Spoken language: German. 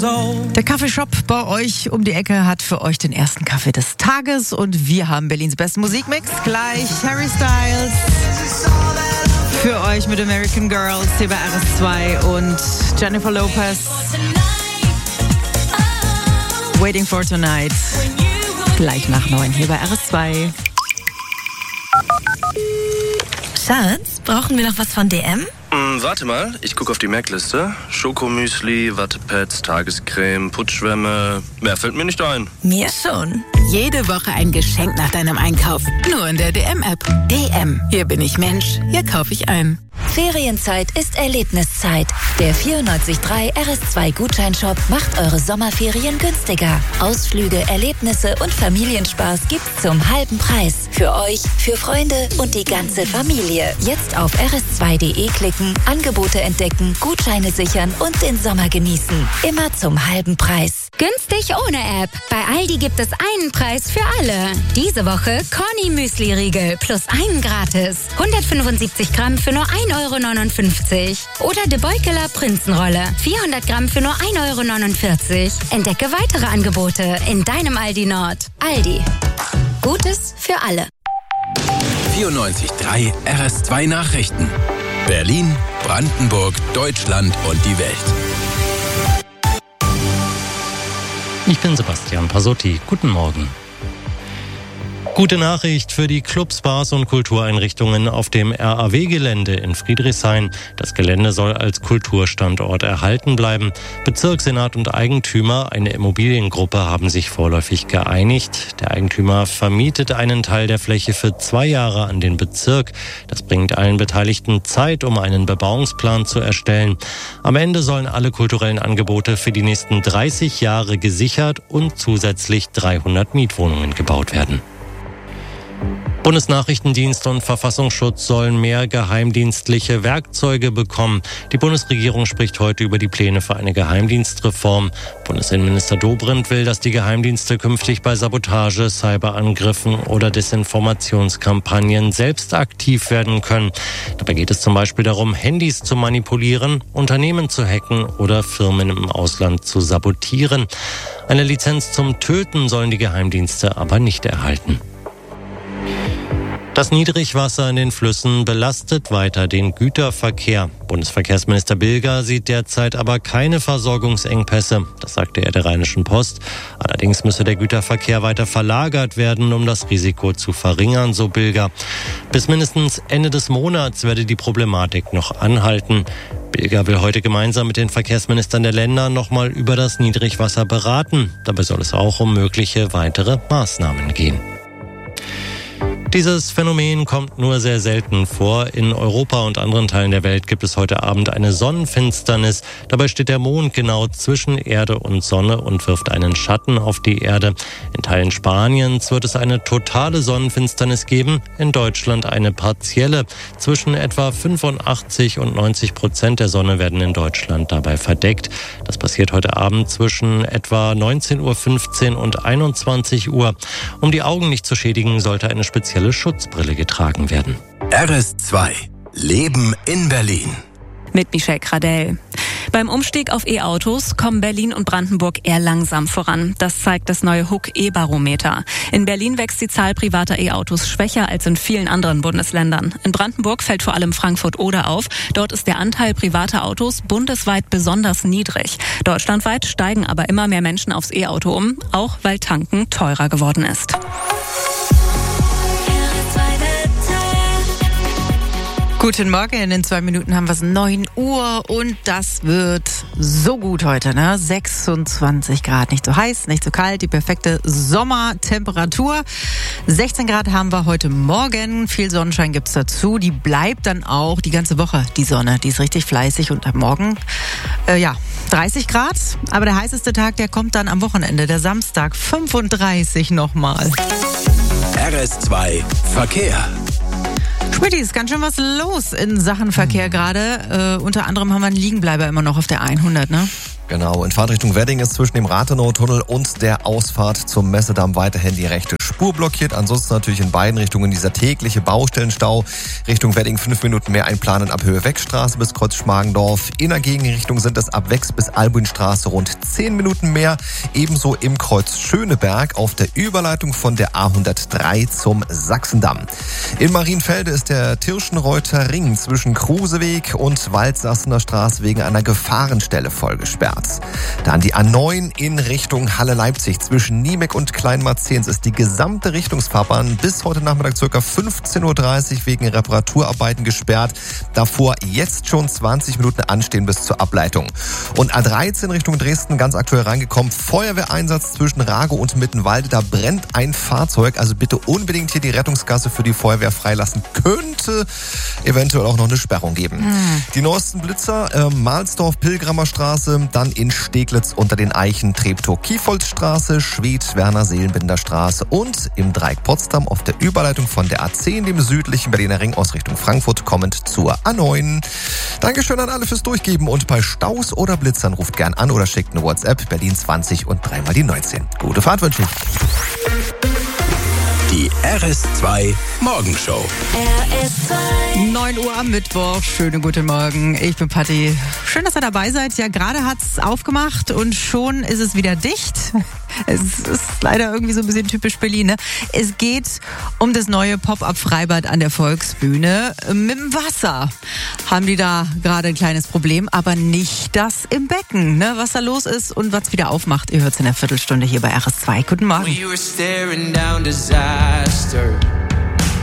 Der Kaffeeshop bei euch um die Ecke hat für euch den ersten Kaffee des Tages und wir haben Berlins besten Musikmix. Gleich Harry Styles für euch mit American Girls hier bei RS2 und Jennifer Lopez. Waiting for Tonight. Gleich nach 9 hier bei RS2. Schatz, brauchen wir noch was von DM? Warte mal, ich gucke auf die Merkliste. Schokomüsli, Wattepads, Tagescreme, Putzschwämme. Mehr fällt mir nicht ein. Mir schon. Jede Woche ein Geschenk nach deinem Einkauf. Nur in der DM-App. DM. Hier bin ich Mensch. Hier kaufe ich ein. Ferienzeit ist Erlebniszeit. Der 94.3 RS2-Gutscheinshop macht eure Sommerferien günstiger. Ausflüge, Erlebnisse und Familienspaß gibt's zum halben Preis. Für euch, für Freunde und die ganze Familie. Jetzt auf rs2.de klicken, Angebote entdecken, Gutscheine sichern und den Sommer genießen. Immer zum halben Preis. Günstig ohne App. Bei Aldi gibt es einen Preis für alle. Diese Woche Conny Müsli-Riegel plus einen gratis. 175 Gramm für nur 1,59 €. Oder De Beukeler Prinzenrolle. 400 Gramm für nur 1,49 €. Entdecke weitere Angebote in deinem Aldi Nord. Aldi. Gutes für alle. 94.3 RS2 Nachrichten. Berlin, Brandenburg, Deutschland und die Welt. Ich bin Sebastian Pasotti. Guten Morgen. Gute Nachricht für die Clubs, Bars und Kultureinrichtungen auf dem RAW-Gelände in Friedrichshain. Das Gelände soll als Kulturstandort erhalten bleiben. Bezirkssenat und Eigentümer, eine Immobiliengruppe, haben sich vorläufig geeinigt. Der Eigentümer vermietet einen Teil der Fläche für 2 Jahre an den Bezirk. Das bringt allen Beteiligten Zeit, um einen Bebauungsplan zu erstellen. Am Ende sollen alle kulturellen Angebote für die nächsten 30 Jahre gesichert und zusätzlich 300 Mietwohnungen gebaut werden. Bundesnachrichtendienst und Verfassungsschutz sollen mehr geheimdienstliche Werkzeuge bekommen. Die Bundesregierung spricht heute über die Pläne für eine Geheimdienstreform. Bundesinnenminister Dobrindt will, dass die Geheimdienste künftig bei Sabotage, Cyberangriffen oder Desinformationskampagnen selbst aktiv werden können. Dabei geht es zum Beispiel darum, Handys zu manipulieren, Unternehmen zu hacken oder Firmen im Ausland zu sabotieren. Eine Lizenz zum Töten sollen die Geheimdienste aber nicht erhalten. Das Niedrigwasser in den Flüssen belastet weiter den Güterverkehr. Bundesverkehrsminister Bilger sieht derzeit aber keine Versorgungsengpässe. Das sagte er der Rheinischen Post. Allerdings müsse der Güterverkehr weiter verlagert werden, um das Risiko zu verringern, so Bilger. Bis mindestens Ende des Monats werde die Problematik noch anhalten. Bilger will heute gemeinsam mit den Verkehrsministern der Länder nochmal über das Niedrigwasser beraten. Dabei soll es auch um mögliche weitere Maßnahmen gehen. Dieses Phänomen kommt nur sehr selten vor. In Europa und anderen Teilen der Welt gibt es heute Abend eine Sonnenfinsternis. Dabei steht der Mond genau zwischen Erde und Sonne und wirft einen Schatten auf die Erde. In Teilen Spaniens wird es eine totale Sonnenfinsternis geben, in Deutschland eine partielle. Zwischen etwa 85% und 90% der Sonne werden in Deutschland dabei verdeckt. Das passiert heute Abend zwischen etwa 19:15 Uhr und 21 Uhr. Um die Augen nicht zu schädigen, sollte eine spezielle Schutzbrille getragen werden. RS2. Leben in Berlin. Mit Michelle Kradell. Beim Umstieg auf E-Autos kommen Berlin und Brandenburg eher langsam voran. Das zeigt das neue Huck E-Barometer. In Berlin wächst die Zahl privater E-Autos schwächer als in vielen anderen Bundesländern. In Brandenburg fällt vor allem Frankfurt-Oder auf. Dort ist der Anteil privater Autos bundesweit besonders niedrig. Deutschlandweit steigen aber immer mehr Menschen aufs E-Auto um, auch weil Tanken teurer geworden ist. Guten Morgen, in 2 Minuten haben wir es 9 Uhr und das wird so gut heute, ne? 26 Grad, nicht so heiß, nicht so kalt, die perfekte Sommertemperatur. 16 Grad haben wir heute Morgen, viel Sonnenschein gibt's dazu, die bleibt dann auch die ganze Woche, die Sonne, die ist richtig fleißig und am Morgen, 30 Grad, aber der heißeste Tag, der kommt dann am Wochenende, der Samstag, 35 nochmal. RS2 Verkehr. Schmidt, ist ganz schön was los in Sachen Verkehr gerade. Unter anderem haben wir einen Liegenbleiber immer noch auf der 100, ne? Genau, in Fahrtrichtung Wedding ist zwischen dem Rathenau-Tunnel und der Ausfahrt zum Messedamm weiterhin die rechte Spur blockiert. Ansonsten natürlich in beiden Richtungen dieser tägliche Baustellenstau. Richtung Wedding 5 Minuten mehr einplanen ab Höhe Wegstraße bis Kreuz Schmargendorf. In der Gegenrichtung sind es ab Wex bis Albuinstraße rund 10 Minuten mehr. Ebenso im Kreuz Schöneberg auf der Überleitung von der A103 zum Sachsendamm. In Marienfelde ist der Tirschenreuther Ring zwischen Kruseweg und Waldsassener Straße wegen einer Gefahrenstelle voll gesperrt. Dann die A9 in Richtung Halle-Leipzig. Zwischen Niemek und Kleinmarzens ist die gesamte Richtungsfahrbahn bis heute Nachmittag ca. 15.30 Uhr wegen Reparaturarbeiten gesperrt. Davor jetzt schon 20 Minuten anstehen bis zur Ableitung. Und A13 Richtung Dresden ganz aktuell reingekommen. Feuerwehreinsatz zwischen Rago und Mittenwalde. Da brennt ein Fahrzeug. Also bitte unbedingt hier die Rettungsgasse für die Feuerwehr freilassen. Könnte eventuell auch noch eine Sperrung geben. Die neuesten Blitzer, Mahlsdorf, Pilgramer Straße, dann in Steglitz unter den Eichen, Treptow-Kiefoldstraße, Schwedt, Werner-Seelenbinder Straße und im Dreieck Potsdam auf der Überleitung von der A10, dem südlichen Berliner Ring aus Richtung Frankfurt, kommend zur A9. Dankeschön an alle fürs Durchgeben und bei Staus oder Blitzern ruft gern an oder schickt eine WhatsApp, Berlin 20 und 3 mal die 19. Gute Fahrt wünsche ich. Die RS2 Morgenshow. RS2. 9 Uhr am Mittwoch. Schönen guten Morgen. Ich bin Patti. Schön, dass ihr dabei seid. Ja, gerade hat's aufgemacht und schon ist es wieder dicht. Es ist leider irgendwie so ein bisschen typisch Berlin, ne? Es geht um das neue Pop-up-Freibad an der Volksbühne. Mit dem Wasser haben die da gerade ein kleines Problem, aber nicht das im Becken, ne? Was da los ist und was wieder aufmacht. Ihr hört's in der Viertelstunde hier bei RS2. Guten Morgen. We were staring down disaster.